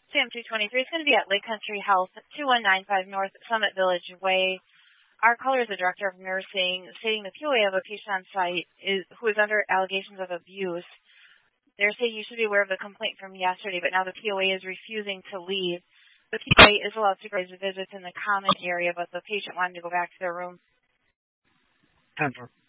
Sam 223 is going to be at Lake Country Health, 2195 North Summit Village Way. Our caller is the director of nursing, stating the POA of a patient on site who is under allegations of abuse. They're saying you should be aware of the complaint from yesterday, but now the POA is refusing to leave. The POA is allowed supervised visits in the common area, but the patient wanted to go back to their room. Time for